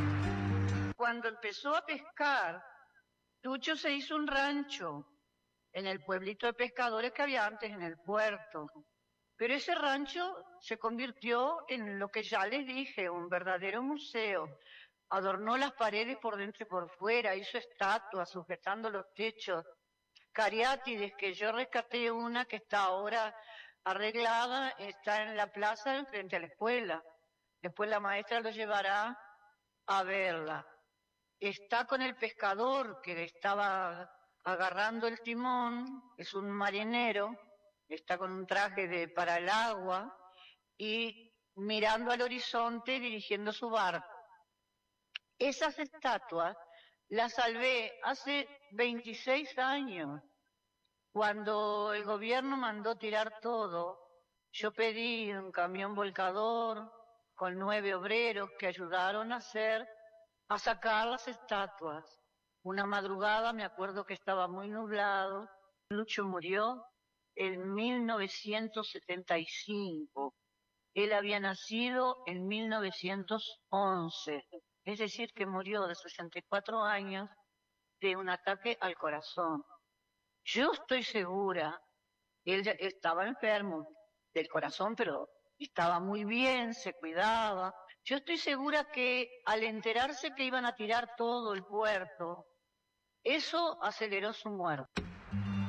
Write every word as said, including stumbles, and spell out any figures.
Cuando empezó a pescar, Lucho se hizo un rancho en el pueblito de pescadores que había antes en el puerto. Pero ese rancho se convirtió en lo que ya les dije, un verdadero museo. Adornó las paredes por dentro y por fuera, hizo estatuas sujetando los techos, cariátides, que yo rescaté una que está ahora arreglada, está en la plaza frente a la escuela. Después la maestra lo llevará a verla. Está con el pescador que estaba agarrando el timón, es un marinero, está con un traje de para el agua y mirando al horizonte dirigiendo su barco. Esas estatuas las salvé hace veintiséis años, cuando el gobierno mandó tirar todo. Yo pedí un camión volcador con nueve obreros que ayudaron a hacer, a sacar las estatuas. Una madrugada me acuerdo que estaba muy nublado. Lucho murió en mil novecientos setenta y cinco. Él había nacido en mil novecientos once. Es decir, que murió de sesenta y cuatro años de un ataque al corazón. Yo estoy segura, él ya estaba enfermo del corazón, pero estaba muy bien, se cuidaba. Yo estoy segura que al enterarse que iban a tirar todo el puerto, eso aceleró su muerte.